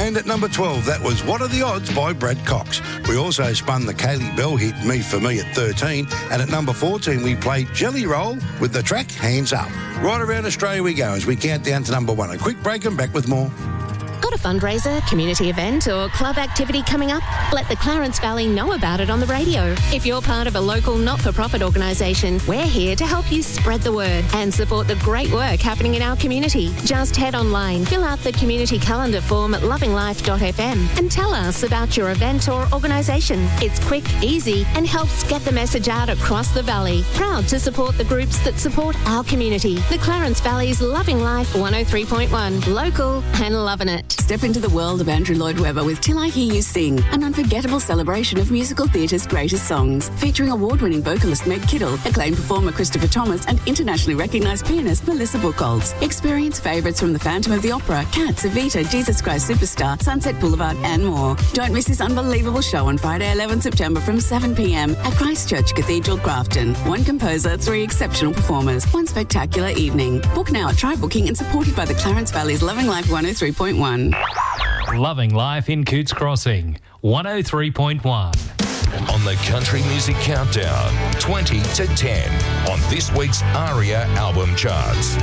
And at number 12, that was What Are the Odds by Brad Cox. We also spun the Kaylee Bell hit Me For Me at 13. And at number 14, we played Jelly Roll with the track Hands Up. Right around Australia we go as we count down to number 1. A quick break and back with more. Got a fundraiser, community event or club activity coming up? Let the Clarence Valley know about it on the radio. If you're part of a local not-for-profit organisation, we're here to help you spread the word and support the great work happening in our community. Just head online, fill out the community calendar form at lovinglife.fm and tell us about your event or organisation. It's quick, easy and helps get the message out across the valley. Proud to support the groups that support our community. The Clarence Valley's Loving Life 103.1. Local and loving it. Step into the world of Andrew Lloyd Webber with Till I Hear You Sing, an unforgettable celebration of musical theatre's greatest songs, featuring award-winning vocalist Meg Kittle, acclaimed performer Christopher Thomas, and internationally recognised pianist Melissa Buchholz. Experience favourites from The Phantom of the Opera, Cats, Evita, Jesus Christ Superstar, Sunset Boulevard, and more. Don't miss this unbelievable show on Friday, 11 September from 7 p.m. at Christchurch Cathedral, Grafton. One composer, 3 exceptional performers, one spectacular evening. Book now at Try Booking and supported by the Clarence Valley's Loving Life 103.1. Loving Life in Cootes Crossing, 103.1. On the Country Music Countdown, 20 to 10 on this week's ARIA album charts.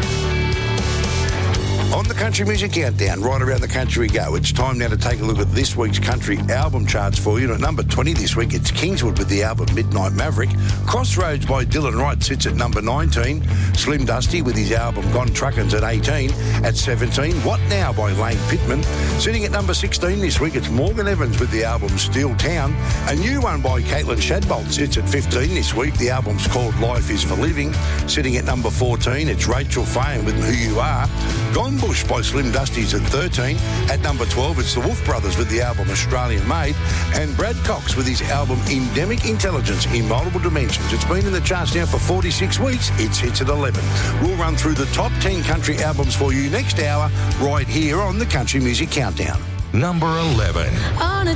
On the Country Music Countdown, right around the country we go. It's time now to take a look at this week's country album charts for you. And at number 20 this week, it's Kingswood with the album Midnight Maverick. Crossroads by Dylan Wright sits at number 19. Slim Dusty with his album Gone Truckin's at 18. At 17, What Now by Lane Pittman. Sitting at number 16 this week, it's Morgan Evans with the album Steel Town. A new one by Caitlin Shadbolt sits at 15 this week. The album's called Life Is For Living. Sitting at number 14, it's Rachel Fahn with Who You Are. Gone Bush by Slim Dusty's at 13. At number 12, it's the Wolf Brothers with the album Australian Made. And Brad Cox with his album Endemic Intelligence in Multiple Dimensions. It's been in the charts now for 46 weeks. It's hits at 11. We'll run through the top 10 country albums for you next hour right here on the Country Music Countdown. Number 11. On a